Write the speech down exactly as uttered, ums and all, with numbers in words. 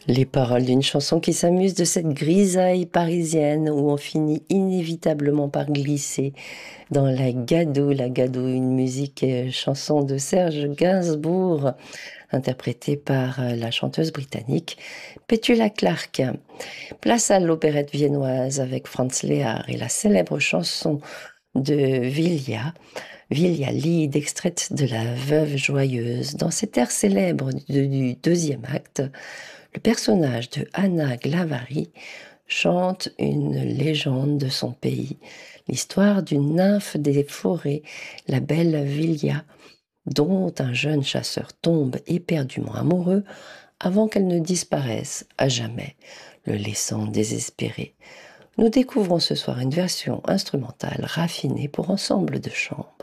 Les paroles d'une chanson qui s'amuse de cette grisaille parisienne où on finit inévitablement par glisser dans la gadoue. La gadoue, une musique euh, chanson de Serge Gainsbourg, interprétée par euh, la chanteuse britannique Petula Clark. Place à l'opérette viennoise avec Franz Lehár et la célèbre chanson de Vilja, Vilja Lied, extraite de La Veuve Joyeuse. Dans cet air célèbre du du deuxième acte, le personnage de Anna Glavari chante une légende de son pays, l'histoire d'une nymphe des forêts, la belle Vilja, dont un jeune chasseur tombe éperdument amoureux avant qu'elle ne disparaisse à jamais, le laissant désespéré. Nous découvrons ce soir une version instrumentale raffinée pour ensemble de chambre.